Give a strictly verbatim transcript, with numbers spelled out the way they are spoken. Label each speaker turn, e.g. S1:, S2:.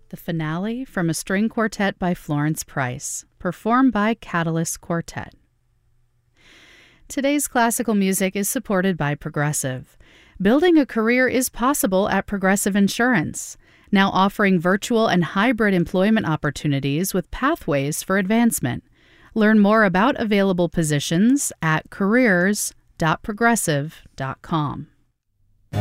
S1: the finale from a string quartet by Florence Price, performed by Catalyst Quartet. Today's classical music is supported by Progressive. Building a career is possible at Progressive Insurance, now offering virtual and hybrid employment opportunities with pathways for advancement. Learn more about available positions at careers dot progressive dot com.